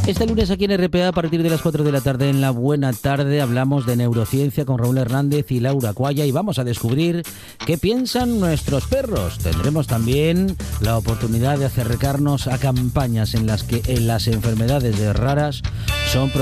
Este lunes aquí en RPA, a partir de las 4 de la tarde, en La Buena Tarde, hablamos de neurociencia con Raúl Hernández y Laura Cuaya y vamos a descubrir qué piensan nuestros perros. Tendremos también la oportunidad de acercarnos a campañas en las que las enfermedades raras son